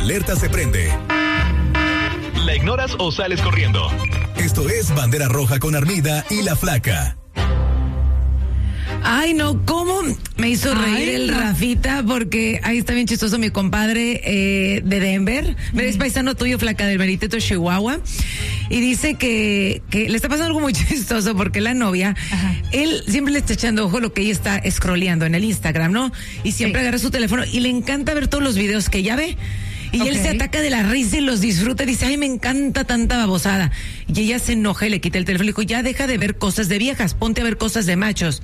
alerta se prende. ¿La ignoras o sales corriendo? Esto es Bandera Roja con Armida y La Flaca. Ay, no, ¿cómo me hizo reír el Rafita? Porque ahí está bien chistoso mi compadre de Denver. Es paisano tuyo, Flaca, del Meriteto, Chihuahua. Y dice que le está pasando algo muy chistoso porque la novia, él siempre le está echando ojo lo que ella está scrolleando en el Instagram, ¿no? Y siempre agarra su teléfono y le encanta ver todos los videos que ella ve. Y él se ataca de la risa y los disfruta y dice, ay, me encanta tanta babosada. Y ella se enoja y le quita el teléfono y dijo, ya deja de ver cosas de viejas, ponte a ver cosas de machos.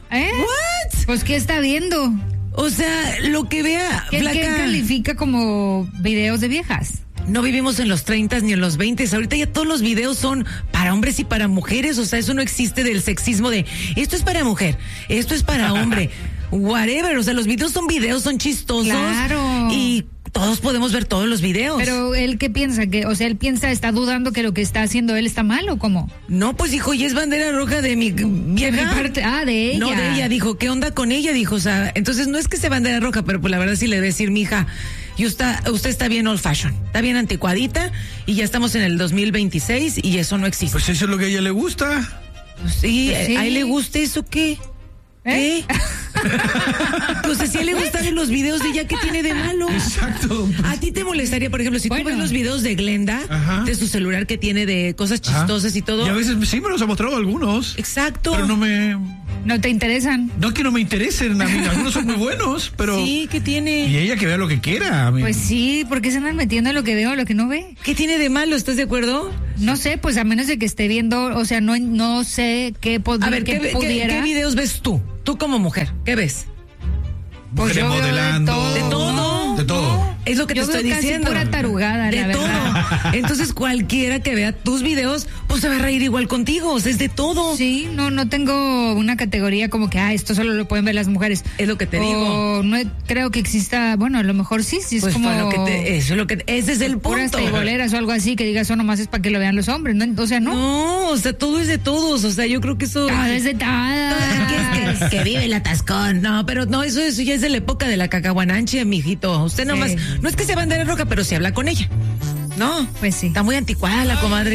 ¿What? Pues, ¿qué está viendo? O sea, lo que vea, ¿Qué califica como videos de viejas? No vivimos en los 30 ni en los 20. Ahorita ya todos los videos son para hombres y para mujeres. O sea, eso no existe del sexismo de esto es para mujer, esto es para hombre. Whatever. O sea, los videos son chistosos. Claro. Y todos podemos ver todos los videos. Pero él, ¿qué piensa? ¿Está dudando que lo que está haciendo él está mal o cómo? No, pues dijo, y es bandera roja de mi vieja. De mi parte, de ella. No, de ella. Dijo, ¿qué onda con ella? Dijo, o sea, entonces no es que sea bandera roja, pero pues la verdad sí le debe decir, mija, y usted está bien old fashion, está bien anticuadita, y ya estamos en el 2026 y eso no existe. Pues eso es lo que a ella le gusta. Pues sí, pues sí. ¿A él le gusta eso qué? ¿Eh? Entonces, si a él le gustan los videos de ella, ¿qué tiene de malo? Exacto. ¿A ti te molestaría, por ejemplo, si tú ves los videos de Glenda, de su celular que tiene de cosas chistosas y todo? Y a veces sí me los ha mostrado algunos. Exacto. Pero ¿No te interesan? No que no me interesen, algunos son muy buenos, pero... Sí, ¿qué tiene? Y ella que vea lo que quiera. Pues sí, ¿por qué se andan metiendo en lo que veo o lo que no ve? ¿Qué tiene de malo? ¿Estás de acuerdo? No sé, pues a menos de que esté viendo, o sea, no sé qué pudiera... A ver, ¿qué videos ves tú? Tú como mujer, ¿qué ves? Pues yo modelando. De todo. De todo. Es lo que te estoy diciendo. Pura tarugada, de la todo. verdad. Entonces cualquiera que vea tus videos, pues se va a reír igual contigo. O sea, es de todo. Sí, no tengo una categoría como que, esto solo lo pueden ver las mujeres. Es lo que te digo. No creo que exista, bueno, a lo mejor sí es pues como... ese es el punto. Puras teiboleras o algo así, que digas, eso nomás es para que lo vean los hombres, ¿no? O sea, ¿no? No, o sea, todo es de todos. O sea, yo creo que eso... es de todas. Que vive el atascón. No, pero no, eso ya es de la época de la cacahuananche, mijito. Usted nomás... No es que sea bandera roja, pero se habla con ella. No, pues sí. Está muy anticuada la comadre.